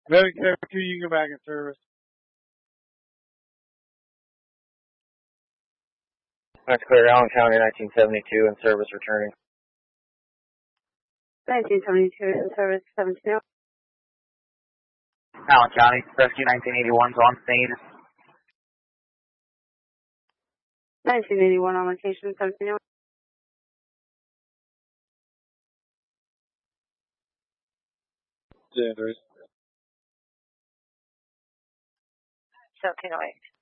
Medicare 2, you can go back in service. That's clear. Allen County, 1972, in service returning. 1972 in service, 72. Allen County, rescue 1981 is on scene. 1981 on location, 72. Andrews. 1708.